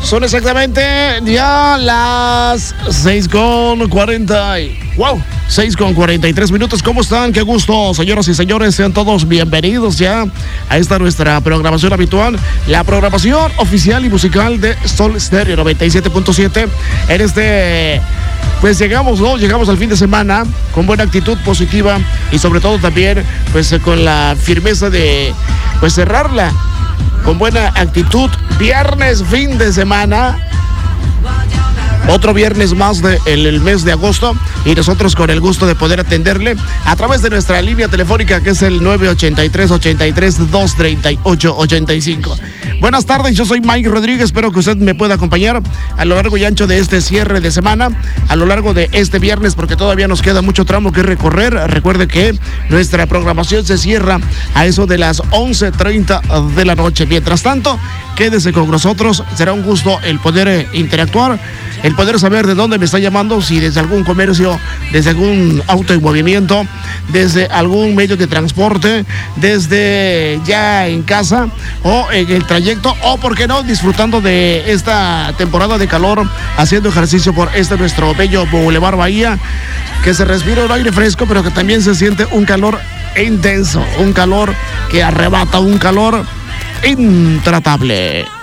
Son exactamente ya las 6:40. ¡Wow! 6:43 minutos. ¿Cómo están? Qué gusto, señoras y señores. Sean todos bienvenidos ya a esta nuestra programación habitual. La programación oficial y musical de Sol Stereo 97.7. En este... Pues llegamos al fin de semana con buena actitud positiva y sobre todo también pues con la firmeza de pues cerrarla con buena actitud. Viernes, fin de semana. Otro viernes más del mes de agosto y nosotros con el gusto de poder atenderle a través de nuestra línea telefónica que es el 983-83-238-85. Buenas tardes, yo soy Mike Rodríguez, espero que usted me pueda acompañar a lo largo y ancho de este cierre de semana, a lo largo de este viernes porque todavía nos queda mucho tramo que recorrer. Recuerde que nuestra programación se cierra a eso de las 11:30 de la noche. Mientras tanto, quédese con nosotros, será un gusto el poder interactuar, el poder saber de dónde me está llamando, si desde algún comercio, desde algún auto en movimiento, desde algún medio de transporte, desde ya en casa o en el trayecto, o por qué no, disfrutando de esta temporada de calor, haciendo ejercicio por nuestro bello Boulevard Bahía, que se respira un aire fresco, pero que también se siente un calor intenso, un calor que arrebata, un calor intratable.